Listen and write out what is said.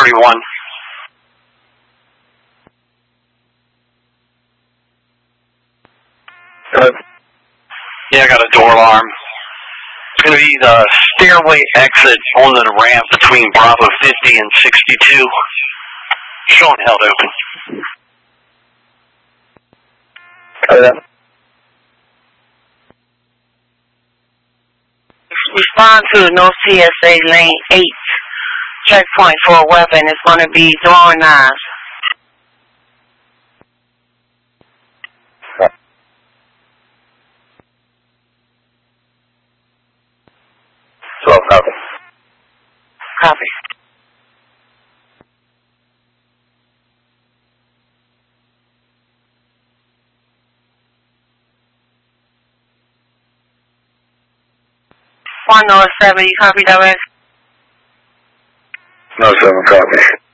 31. Yeah, I got a door alarm. It's going to be the stairway exit on the ramp between Bravo 50 and 62. Showing held open. Respond to the North TSA Lane 8 checkpoint for a weapon. It's going to be throwing knives. Copy. Copy. One North 7, you copy direct? No 7, copy.